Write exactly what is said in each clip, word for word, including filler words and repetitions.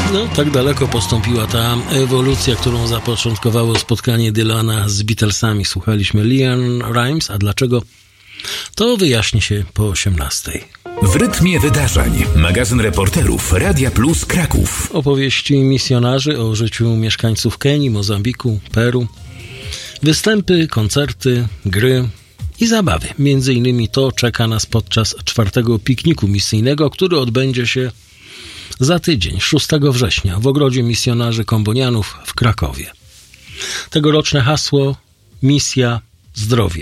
No, tak daleko postąpiła ta ewolucja, którą zapoczątkowało spotkanie Dylana z Beatlesami. Słuchaliśmy LeAnn Rimes, a dlaczego? To wyjaśni się po osiemnastej. W rytmie wydarzeń. Magazyn reporterów Radia Plus Kraków. Opowieści misjonarzy o życiu mieszkańców Kenii, Mozambiku, Peru. Występy, koncerty, gry i zabawy. Między innymi to czeka nas podczas czwartego pikniku misyjnego, który odbędzie się za tydzień, szóstego września, w Ogrodzie Misjonarzy Kombonianów w Krakowie. Tegoroczne hasło: misja, zdrowie.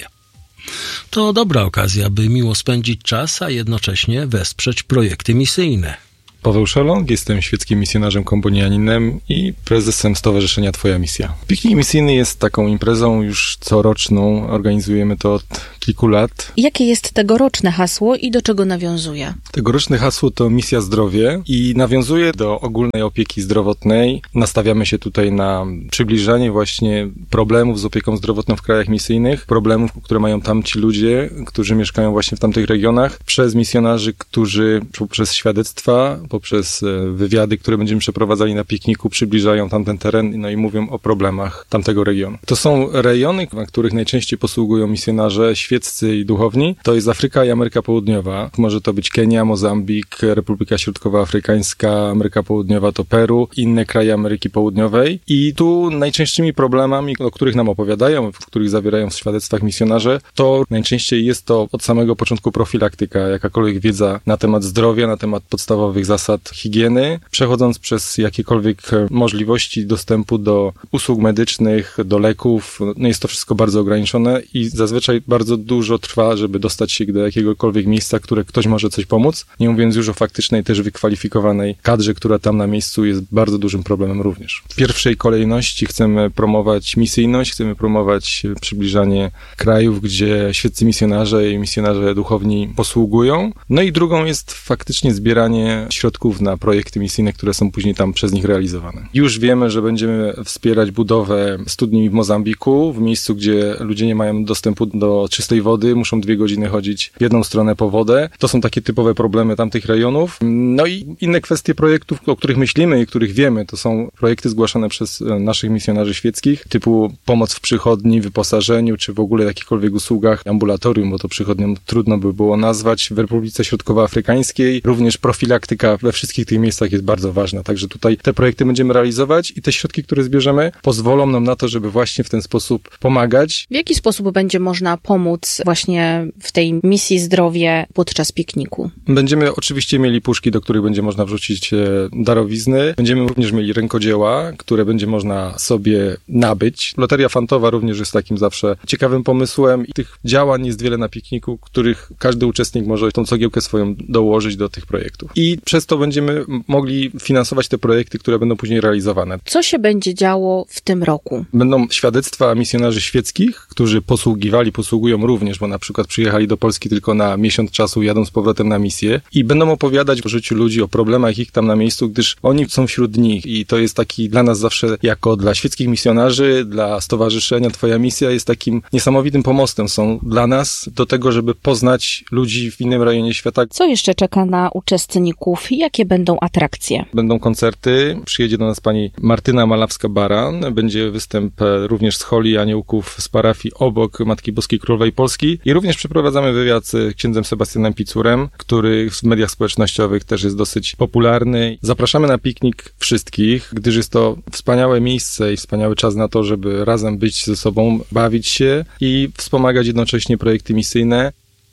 To dobra okazja, by miło spędzić czas, a jednocześnie wesprzeć projekty misyjne. Paweł Szelong, jestem świeckim misjonarzem kombonianinem i prezesem Stowarzyszenia Twoja Misja. Piknik misyjny jest taką imprezą już coroczną, organizujemy to od kilku lat. Jakie jest tegoroczne hasło i do czego nawiązuje? Tegoroczne hasło to misja zdrowie i nawiązuje do ogólnej opieki zdrowotnej. Nastawiamy się tutaj na przybliżanie właśnie problemów z opieką zdrowotną w krajach misyjnych, problemów, które mają tam ci ludzie, którzy mieszkają właśnie w tamtych regionach, przez misjonarzy, którzy poprzez świadectwa, poprzez wywiady, które będziemy przeprowadzali na pikniku, przybliżają tamten teren, no i mówią o problemach tamtego regionu. To są rejony, na których najczęściej posługują misjonarze świeccy i duchowni. To jest Afryka i Ameryka Południowa. Może to być Kenia, Mozambik, Republika Środkowoafrykańska, Ameryka Południowa to Peru, inne kraje Ameryki Południowej. I tu najczęstszymi problemami, o których nam opowiadają, w których zawierają w świadectwach misjonarze, to najczęściej jest to od samego początku profilaktyka, jakakolwiek wiedza na temat zdrowia, na temat podstawowych zasad higieny, przechodząc przez jakiekolwiek możliwości dostępu do usług medycznych, do leków. No jest to wszystko bardzo ograniczone i zazwyczaj bardzo dużo trwa, żeby dostać się do jakiegokolwiek miejsca, które ktoś może coś pomóc. Nie mówiąc już o faktycznej, też wykwalifikowanej kadrze, która tam na miejscu jest bardzo dużym problemem również. W pierwszej kolejności chcemy promować misyjność, chcemy promować przybliżanie krajów, gdzie świeccy misjonarze i misjonarze duchowni posługują. No i drugą jest faktycznie zbieranie środków na projekty misyjne, które są później tam przez nich realizowane. Już wiemy, że będziemy wspierać budowę studni w Mozambiku, w miejscu, gdzie ludzie nie mają dostępu do czystej wody, muszą dwie godziny chodzić w jedną stronę po wodę. To są takie typowe problemy tamtych rejonów. No i inne kwestie projektów, o których myślimy i których wiemy, to są projekty zgłaszane przez naszych misjonarzy świeckich, typu pomoc w przychodni, wyposażeniu, czy w ogóle jakichkolwiek usługach ambulatorium, bo to przychodnią trudno by było nazwać. W Republice Środkowoafrykańskiej również profilaktyka we wszystkich tych miejscach jest bardzo ważna. Także tutaj te projekty będziemy realizować i te środki, które zbierzemy, pozwolą nam na to, żeby właśnie w ten sposób pomagać. W jaki sposób będzie można pomóc właśnie w tej misji zdrowie podczas pikniku? Będziemy oczywiście mieli puszki, do których będzie można wrzucić darowizny. Będziemy również mieli rękodzieła, które będzie można sobie nabyć. Loteria fantowa również jest takim zawsze ciekawym pomysłem. I tych działań jest wiele na pikniku, których każdy uczestnik może tą cegiełkę swoją dołożyć do tych projektów. I przez to będziemy mogli finansować te projekty, które będą później realizowane. Co się będzie działo w tym roku? Będą świadectwa misjonarzy świeckich, którzy posługiwali, posługują również, bo na przykład przyjechali do Polski tylko na miesiąc czasu, jadą z powrotem na misję i będą opowiadać o życiu ludzi, o problemach ich tam na miejscu, gdyż oni są wśród nich i to jest taki dla nas zawsze, jako dla świeckich misjonarzy, dla Stowarzyszenia Twoja Misja, jest takim niesamowitym pomostem są dla nas do tego, żeby poznać ludzi w innym rejonie świata. Co jeszcze czeka na uczestników? Jakie będą atrakcje? Będą koncerty, przyjedzie do nas pani Martyna Malawska-Baran, będzie występ również z Holi Aniołków z parafii obok Matki Boskiej Królowej Polski i również przeprowadzamy wywiad z księdzem Sebastianem Picurem, który w mediach społecznościowych też jest dosyć popularny. Zapraszamy na piknik wszystkich, gdyż jest to wspaniałe miejsce i wspaniały czas na to, żeby razem być ze sobą, bawić się i wspomagać jednocześnie projekty misyjne.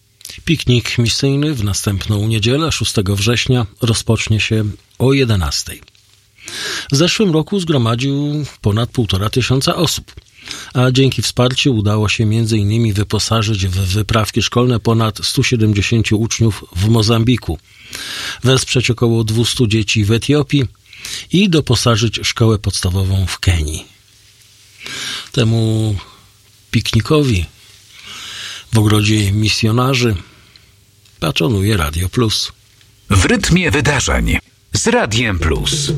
Piknik misyjny w następną niedzielę, szóstego września, rozpocznie się o jedenastej. W zeszłym roku zgromadził ponad półtora tysiąca osób, a dzięki wsparciu udało się między innymi wyposażyć w wyprawki szkolne ponad stu siedemdziesięciu uczniów w Mozambiku, wesprzeć około dwustu dzieci w Etiopii i doposażyć szkołę podstawową w Kenii. Temu piknikowi w Ogrodzie Misjonarzy patronuje Radio Plus. W rytmie wydarzeń z Radiem Plus.